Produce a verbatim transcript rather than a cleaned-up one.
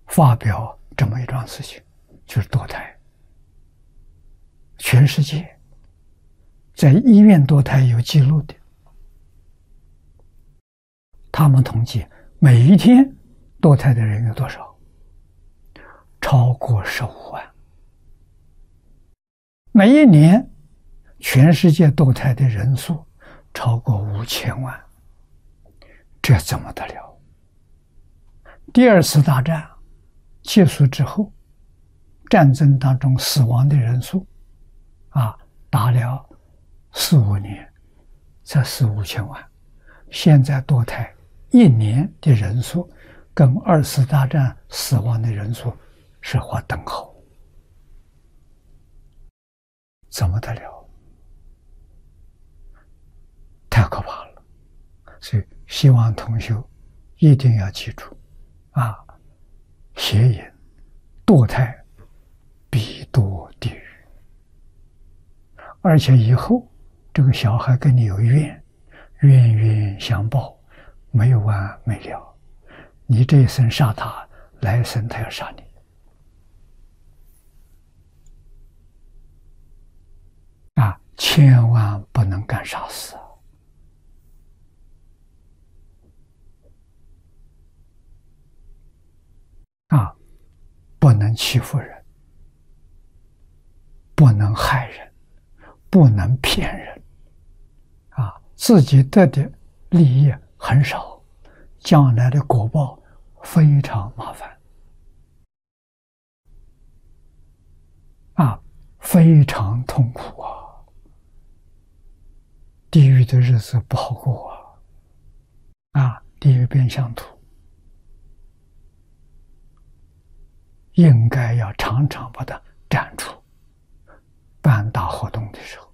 发表这么一桩事情，就是堕胎。全世界在医院堕胎有记录的，他们统计每一天堕胎的人有多少？超过十五万。每一年全世界堕胎的人数超过五千万，这怎么得了？第二次大战结束之后，战争当中死亡的人数啊，打了四五年才四五千万。现在堕胎一年的人数跟二次大战死亡的人数是划等号，怎么得了？太可怕了！所以希望同学一定要记住啊，邪淫堕胎必堕地狱，而且以后这个小孩跟你有怨，冤冤相报，没有完没了。你这一生杀他，来生他要杀你。啊，千万不能干傻事啊！不能欺负人，不能害人，不能骗人啊！自己得的利益很少，将来的果报非常麻烦啊，非常痛苦啊！地狱的日子不好过啊！啊，地狱变相图，应该要常常把它展出。办大活动的时候，